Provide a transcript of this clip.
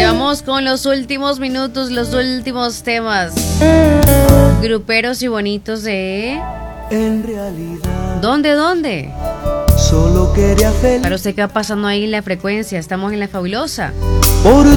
Vamos con los últimos minutos, los últimos temas gruperos y bonitos de... En realidad, ¿Dónde? solo quería feliz. Para usted, ¿qué va pasando ahí en la frecuencia? Estamos en La Fabulosa. Por